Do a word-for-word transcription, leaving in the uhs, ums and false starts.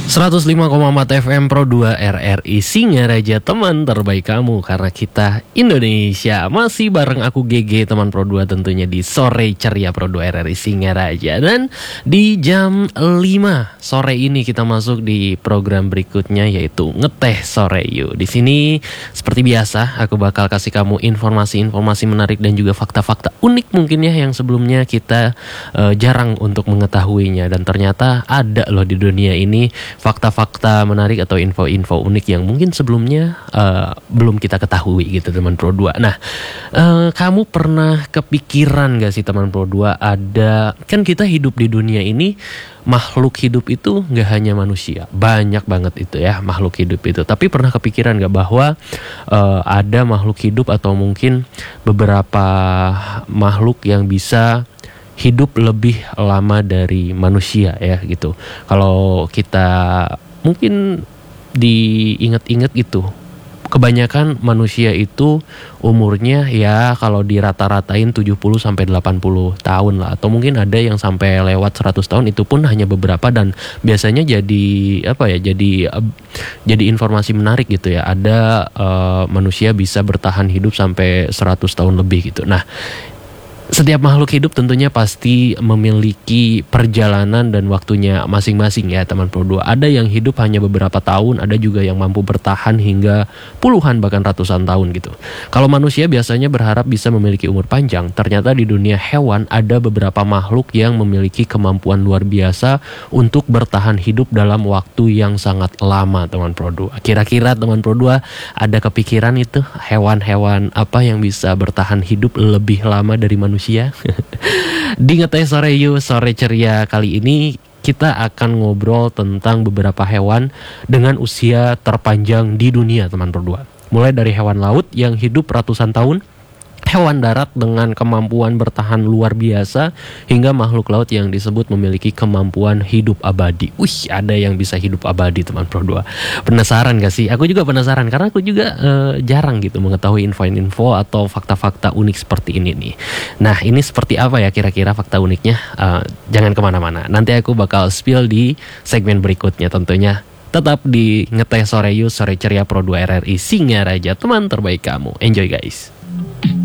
seratus lima koma empat F M Pro dua R R I Singaraja, teman terbaik kamu karena kita Indonesia. Masih bareng aku G G, teman Pro dua tentunya di Sore Ceria Pro dua R R I Singaraja. Dan di jam lima sore ini kita masuk di program berikutnya, yaitu Ngeteh Sore Yuk. Di sini seperti biasa aku bakal kasih kamu informasi-informasi menarik dan juga fakta-fakta unik mungkin ya, yang sebelumnya kita uh, jarang untuk mengetahuinya. Dan ternyata ada loh di dunia ini fakta-fakta menarik atau info-info unik yang mungkin sebelumnya uh, belum kita ketahui gitu teman Pro dua. Nah, uh, kamu pernah kepikiran gak sih teman Pro dua, ada kan kita hidup di dunia ini, makhluk hidup itu gak hanya manusia, banyak banget itu ya makhluk hidup itu. Tapi pernah kepikiran gak bahwa uh, ada makhluk hidup atau mungkin beberapa makhluk yang bisa hidup lebih lama dari manusia ya gitu. Kalau kita mungkin diingat-ingat gitu, kebanyakan manusia itu umurnya ya kalau dirata-ratain tujuh puluh sampai delapan puluh tahun lah, atau mungkin ada yang sampai lewat seratus tahun, itu pun hanya beberapa. Dan biasanya jadi apa ya, jadi jadi informasi menarik gitu ya, ada uh, manusia bisa bertahan hidup sampai seratus tahun lebih gitu. Nah, setiap makhluk hidup tentunya pasti memiliki perjalanan dan waktunya masing-masing ya teman Pro dua. Ada yang hidup hanya beberapa tahun, ada juga yang mampu bertahan hingga puluhan bahkan ratusan tahun gitu. Kalau manusia biasanya berharap bisa memiliki umur panjang, ternyata di dunia hewan ada beberapa makhluk yang memiliki kemampuan luar biasa untuk bertahan hidup dalam waktu yang sangat lama teman Pro dua. Kira-kira teman Pro dua ada kepikiran itu hewan-hewan apa yang bisa bertahan hidup lebih lama dari manusia? Di Ngeteh Sore Yuk, Sore Ceria kali ini kita akan ngobrol tentang beberapa hewan dengan usia terpanjang di dunia teman Pro dua. Mulai dari hewan laut yang hidup ratusan tahun, hewan darat dengan kemampuan bertahan luar biasa, hingga makhluk laut yang disebut memiliki kemampuan hidup abadi. Wih, ada yang bisa hidup abadi teman Pro dua. Penasaran gak sih? Aku juga penasaran karena aku juga uh, jarang gitu mengetahui info-info atau fakta-fakta unik seperti ini nih. Nah, ini seperti apa ya kira-kira fakta uniknya? Uh, jangan kemana-mana, nanti aku bakal spill di segmen berikutnya tentunya. Tetap di Ngeteh Sore Yuk, Sore Ceria Pro dua R R I Singaraja, teman terbaik kamu. Enjoy guys.